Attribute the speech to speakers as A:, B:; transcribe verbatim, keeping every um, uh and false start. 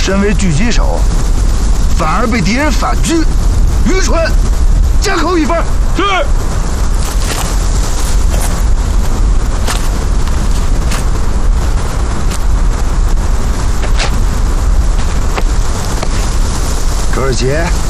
A: 身为狙击手，反而被敌人反狙，愚蠢！加扣一分。
B: 是。
A: 科尔杰。